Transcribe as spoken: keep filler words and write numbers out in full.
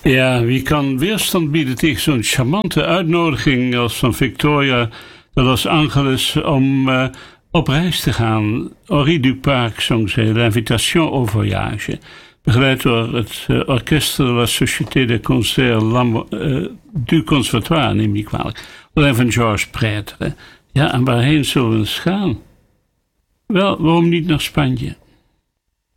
Ja, wie kan weerstand bieden tegen zo'n charmante uitnodiging als van Victoria de Los Angeles om uh, op reis te gaan? Henri Duparc zong zij L'Invitation au Voyage, begeleid door het uh, Orchestre de la Société de Concerts uh, du Conservatoire, neem niet kwalijk. Alleen van Georges Prêtre. Ja, en waarheen zullen we eens gaan? Wel, waarom niet naar Spanje?